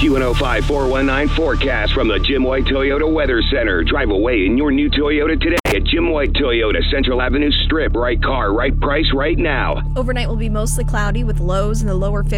Q105 419 forecast from the Jim White Toyota Weather Center. Drive away in your new Toyota today at Jim White Toyota, Central Avenue Strip. Right car, right price, right now. Overnight will be mostly cloudy with lows in the lower 50s.